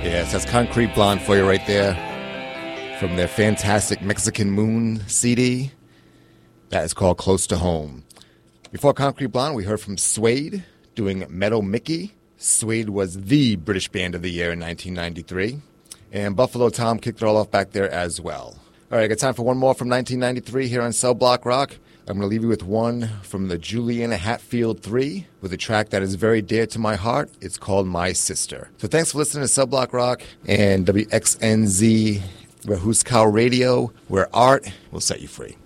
Yes, that's Concrete Blonde for you right there from their fantastic Mexican Moon CD. That is called Close to Home. Before Concrete Blonde, we heard from Suede doing Metal Mickey. Suede was the British Band of the Year in 1993. And Buffalo Tom kicked it all off back there as well. All right, I got time for one more from 1993 here on Cell Block Rock. I'm going to leave you with one from the Juliana Hatfield 3 with a track that is very dear to my heart. It's called My Sister. So thanks for listening to Cell Block Rock and WXNZ Rahuskau Radio, where art will set you free.